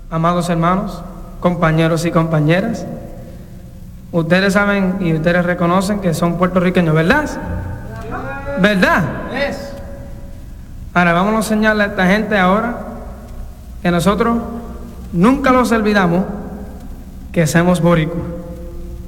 amados hermanos, compañeros y compañeras, ustedes saben y ustedes reconocen que son puertorriqueños, ¿verdad? ¿Verdad? Ahora vamos a enseñarle a esta gente ahora que nosotros nunca los olvidamos que somos boricuas.